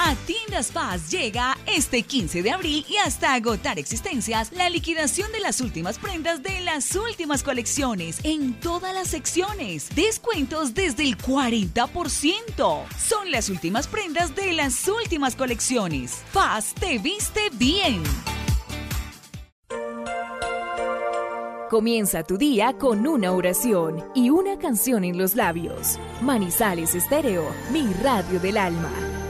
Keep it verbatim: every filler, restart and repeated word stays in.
A Tiendas Paz llega este quince de abril y hasta agotar existencias la liquidación de las últimas prendas de las últimas colecciones en todas las secciones. Descuentos desde el cuarenta por ciento. Son las últimas prendas de las últimas colecciones. Paz te viste bien. Comienza tu día con una oración y una canción en los labios. Manizales Estéreo, mi radio del alma.